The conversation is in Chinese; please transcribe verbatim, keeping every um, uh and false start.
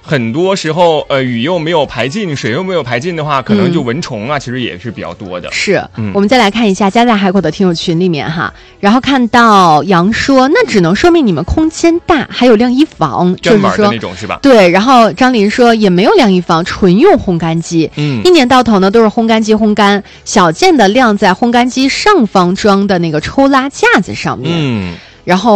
很多时候呃雨又没有排尽，水又没有排尽的话，可能就蚊虫啊、嗯、其实也是比较多的。 是、嗯、我们再来看一下家在海口的听友群里面哈，然后看到杨说那只能说明你们空间大，还有晾衣房， 专门的那种是吧？ 对，然后张林说也没有晾衣房，纯用烘干机， 嗯， 一年到头呢都是烘干机烘干，小件的晾在烘干机上方装的那个抽拉架子上面， 嗯， 然后